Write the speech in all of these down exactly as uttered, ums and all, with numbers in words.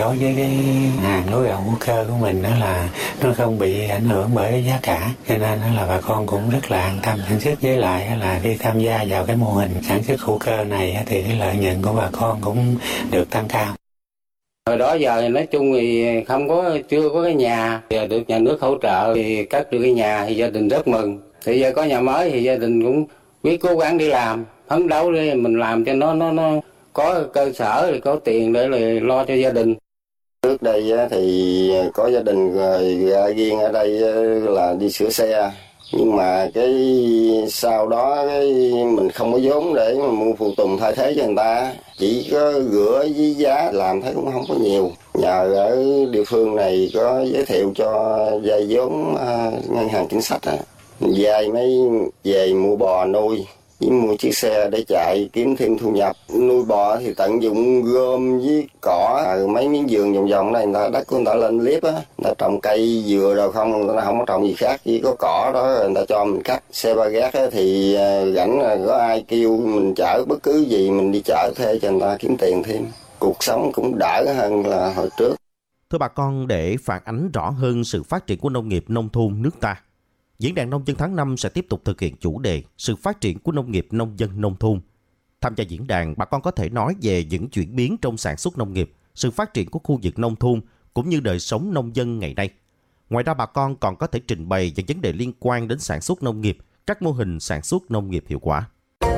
đối với cái hàng lúa gạo hữu cơ của mình đó là nó không bị ảnh hưởng bởi cái giá cả, cho nên đó là bà con cũng rất là an tâm sản xuất. Với lại là khi tham gia vào cái mô hình sản xuất hữu cơ này thì cái lợi nhuận của bà con cũng được tăng cao. Hồi đó giờ nói chung thì không có chưa có cái nhà, giờ được nhà nước hỗ trợ thì cất được cái nhà thì gia đình rất mừng. Thì giờ có nhà mới thì gia đình cũng biết cố gắng đi làm, phấn đấu để mình làm cho nó nó nó có cơ sở thì có tiền để là lo cho gia đình. Trước đây thì có gia đình riêng ở đây là đi sửa xe, nhưng mà cái sau đó cái mình không có vốn để mà mua phụ tùng thay thế cho người ta, chỉ có rửa với giá làm thấy cũng không có nhiều. Nhờ ở địa phương này có giới thiệu cho vay vốn ngân hàng chính sách, vay mới về mua bò nuôi, với mua chiếc xe để chạy kiếm thêm thu nhập. Nuôi bò thì tận dụng gom với cỏ, mấy miếng vườn vòng vòng này người ta đất của người ta lên liếp á, người ta trồng cây dừa đâu không, người ta không có trồng gì khác, chỉ có cỏ đó người ta cho mình cắt. Xe ba gác thì rảnh có ai kêu mình chở bất cứ gì mình đi chở thuê cho người ta kiếm tiền thêm. Cuộc sống cũng đỡ hơn là hồi trước. Thưa bà con, để phản ánh rõ hơn sự phát triển của nông nghiệp nông thôn nước ta, Diễn đàn Nông dân tháng năm sẽ tiếp tục thực hiện chủ đề sự phát triển của nông nghiệp nông dân nông thôn. Tham gia diễn đàn, bà con có thể nói về những chuyển biến trong sản xuất nông nghiệp, sự phát triển của khu vực nông thôn cũng như đời sống nông dân ngày nay. Ngoài ra, bà con còn có thể trình bày những vấn đề liên quan đến sản xuất nông nghiệp, các mô hình sản xuất nông nghiệp hiệu quả.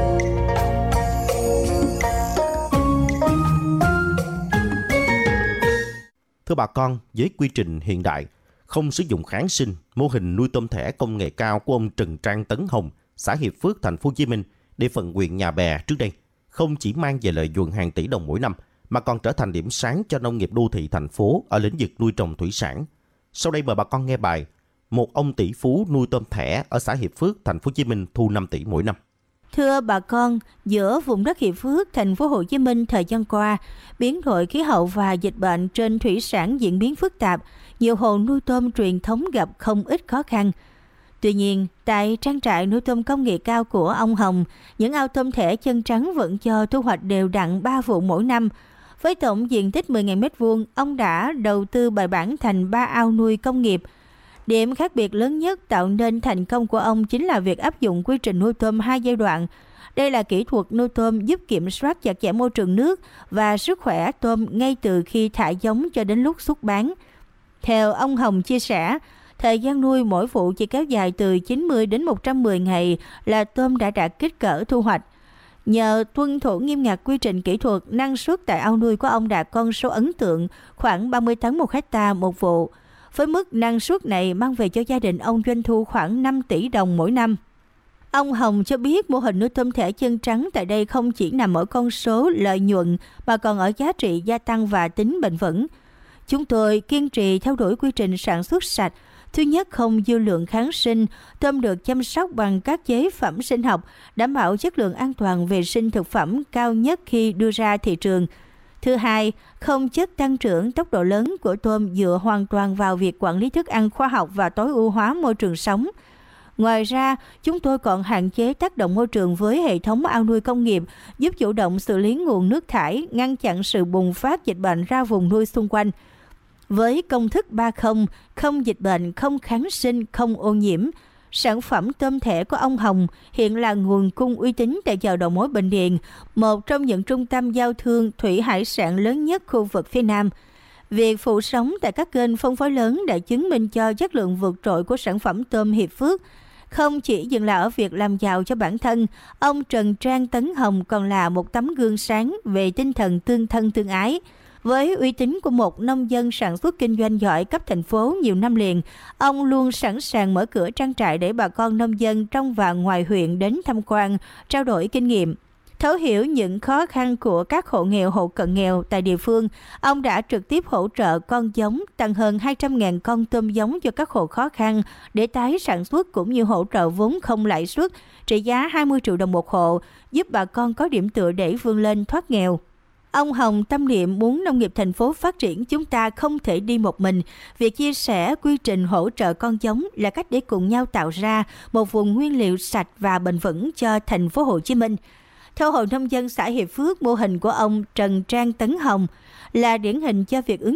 Thưa bà con, với quy trình hiện đại, không sử dụng kháng sinh, mô hình nuôi tôm thẻ công nghệ cao của ông Trần Trang Tấn Hồng, xã Hiệp Phước, thành phố Hồ Chí Minh, địa phận huyện Nhà Bè trước đây, không chỉ mang về lợi nhuận hàng tỷ đồng mỗi năm, mà còn trở thành điểm sáng cho nông nghiệp đô thị thành phố ở lĩnh vực nuôi trồng thủy sản. Sau đây mời bà con nghe bài Một ông tỷ phú nuôi tôm thẻ ở xã Hiệp Phước, thành phố Hồ Chí Minh thu năm tỷ mỗi năm. Thưa bà con, giữa vùng đất Hiệp Phước, thành phố Hồ Chí Minh thời gian qua, biến đổi khí hậu và dịch bệnh trên thủy sản diễn biến phức tạp, nhiều hộ nuôi tôm truyền thống gặp không ít khó khăn. Tuy nhiên, tại trang trại nuôi tôm công nghệ cao của ông Hồng, những ao tôm thẻ chân trắng vẫn cho thu hoạch đều đặn ba vụ mỗi năm. Với tổng diện tích mười nghìn mét vuông, ông đã đầu tư bài bản thành ba ao nuôi công nghiệp. Điểm khác biệt lớn nhất tạo nên thành công của ông chính là việc áp dụng quy trình nuôi tôm hai giai đoạn. Đây là kỹ thuật nuôi tôm giúp kiểm soát chặt chẽ môi trường nước và sức khỏe tôm ngay từ khi thả giống cho đến lúc xuất bán. Theo ông Hồng chia sẻ, thời gian nuôi mỗi vụ chỉ kéo dài từ chín mươi đến một trăm mười ngày là tôm đã đạt kích cỡ thu hoạch. Nhờ tuân thủ nghiêm ngặt quy trình kỹ thuật, năng suất tại ao nuôi của ông đạt con số ấn tượng khoảng ba mươi tấn một hectare một vụ. Với mức năng suất này mang về cho gia đình ông doanh thu khoảng năm tỷ đồng mỗi năm. Ông Hồng cho biết mô hình nuôi tôm thẻ chân trắng tại đây không chỉ nằm ở con số lợi nhuận mà còn ở giá trị gia tăng và tính bền vững. Chúng tôi kiên trì theo đuổi quy trình sản xuất sạch. Thứ nhất, không dư lượng kháng sinh, tôm được chăm sóc bằng các chế phẩm sinh học, đảm bảo chất lượng an toàn vệ sinh thực phẩm cao nhất khi đưa ra thị trường. Thứ hai, không chất tăng trưởng tốc độ lớn của tôm dựa hoàn toàn vào việc quản lý thức ăn khoa học và tối ưu hóa môi trường sống. Ngoài ra, chúng tôi còn hạn chế tác động môi trường với hệ thống ao nuôi công nghiệp, giúp chủ động xử lý nguồn nước thải, ngăn chặn sự bùng phát dịch bệnh ra vùng nuôi xung quanh. Với công thức ba không, không dịch bệnh, không kháng sinh, không ô nhiễm, sản phẩm tôm thẻ của ông Hồng hiện là nguồn cung uy tín tại chợ đầu mối Bình Điền, một trong những trung tâm giao thương thủy hải sản lớn nhất khu vực phía Nam. Việc phụ sống tại các kênh phân phối lớn đã chứng minh cho chất lượng vượt trội của sản phẩm tôm Hiệp Phước. Không chỉ dừng lại ở việc làm giàu cho bản thân, ông Trần Trang Tấn Hồng còn là một tấm gương sáng về tinh thần tương thân tương ái. Với uy tín của một nông dân sản xuất kinh doanh giỏi cấp thành phố nhiều năm liền, ông luôn sẵn sàng mở cửa trang trại để bà con nông dân trong và ngoài huyện đến tham quan, trao đổi kinh nghiệm. Thấu hiểu những khó khăn của các hộ nghèo, hộ cận nghèo tại địa phương, ông đã trực tiếp hỗ trợ con giống, tặng hơn hai trăm nghìn con tôm giống cho các hộ khó khăn để tái sản xuất cũng như hỗ trợ vốn không lãi suất, trị giá hai mươi triệu đồng một hộ, giúp bà con có điểm tựa để vươn lên thoát nghèo. Ông Hồng tâm niệm muốn nông nghiệp thành phố phát triển chúng ta không thể đi một mình. Việc chia sẻ quy trình hỗ trợ con giống là cách để cùng nhau tạo ra một vùng nguyên liệu sạch và bền vững cho thành phố Hồ Chí Minh. Theo Hội Nông dân xã Hiệp Phước, mô hình của ông Trần Trang Tấn Hồng là điển hình cho việc ứng